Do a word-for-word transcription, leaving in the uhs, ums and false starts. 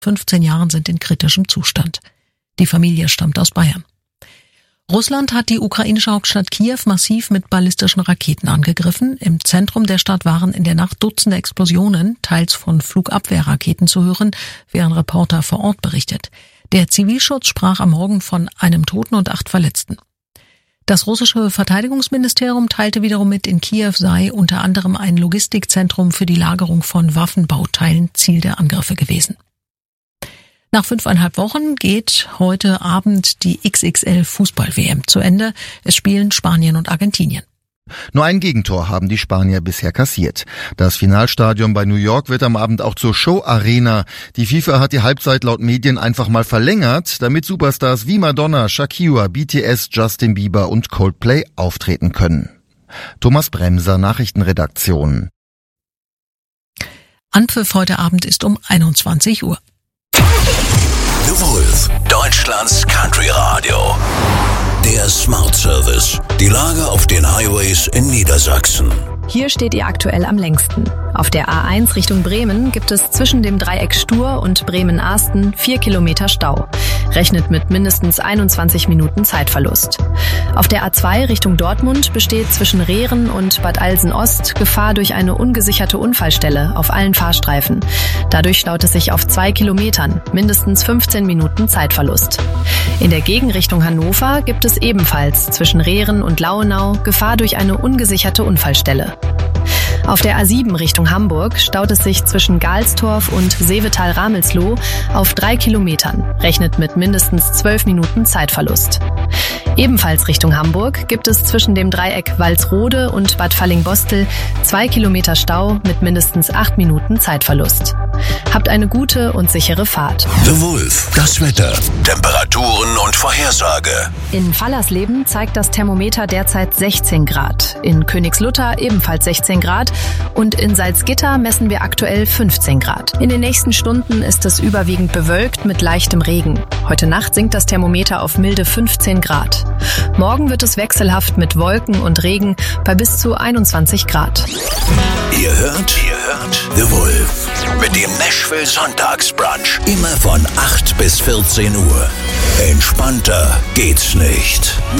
fünfzehn Jahren sind in kritischem Zustand. Die Familie stammt aus Bayern. Russland hat die ukrainische Hauptstadt Kiew massiv mit ballistischen Raketen angegriffen. Im Zentrum der Stadt waren in der Nacht Dutzende Explosionen, teils von Flugabwehrraketen zu hören, wie ein Reporter vor Ort berichtet. Der Zivilschutz sprach am Morgen von einem Toten und acht Verletzten. Das russische Verteidigungsministerium teilte wiederum mit, in Kiew sei unter anderem ein Logistikzentrum für die Lagerung von Waffenbauteilen Ziel der Angriffe gewesen. Nach fünfeinhalb Wochen geht heute Abend die X X L-Fußball-W M zu Ende. Es spielen Spanien und Argentinien. Nur ein Gegentor haben die Spanier bisher kassiert. Das Finalstadion bei New York wird am Abend auch zur Show-Arena. Die FIFA hat die Halbzeit laut Medien einfach mal verlängert, damit Superstars wie Madonna, Shakira, B T S, Justin Bieber und Coldplay auftreten können. Thomas Bremser, Nachrichtenredaktion. Anpfiff heute Abend ist um einundzwanzig Uhr. The Wolf, Deutschlands Country Radio. Der Smart Service. Die Lage auf den Highways in Niedersachsen. Hier steht ihr aktuell am längsten. Auf der A eins Richtung Bremen gibt es zwischen dem Dreieck Stur und Bremen-Ahsten vier Kilometer Stau. Rechnet mit mindestens einundzwanzig Minuten Zeitverlust. Auf der A zwei Richtung Dortmund besteht zwischen Rehren und Bad Alsen-Ost Gefahr durch eine ungesicherte Unfallstelle auf allen Fahrstreifen. Dadurch staut es sich auf zwei Kilometern, mindestens fünfzehn Minuten Zeitverlust. In der Gegenrichtung Hannover gibt es ebenfalls zwischen Rehren und Lauenau Gefahr durch eine ungesicherte Unfallstelle. Auf der A sieben Richtung Hamburg staut es sich zwischen Galstorf und Seevetal-Ramelsloh auf drei Kilometern, rechnet mit mindestens zwölf Minuten Zeitverlust. Ebenfalls Richtung Hamburg gibt es zwischen dem Dreieck Walsrode und Bad Fallingbostel zwei Kilometer Stau mit mindestens acht Minuten Zeitverlust. Habt eine gute und sichere Fahrt. The Wolf, das Wetter, Temperaturen und Vorhersage. In Fallersleben zeigt das Thermometer derzeit sechzehn Grad. In Königslutter ebenfalls sechzehn Grad und in Salzgitter messen wir aktuell fünfzehn Grad. In den nächsten Stunden ist es überwiegend bewölkt mit leichtem Regen. Heute Nacht sinkt das Thermometer auf milde fünfzehn Grad. Morgen wird es wechselhaft mit Wolken und Regen bei bis zu einundzwanzig Grad. Ihr hört, ihr hört The Wolf mit dem Nashville Sonntagsbrunch. Immer von acht bis vierzehn Uhr. Entspannter geht's nicht.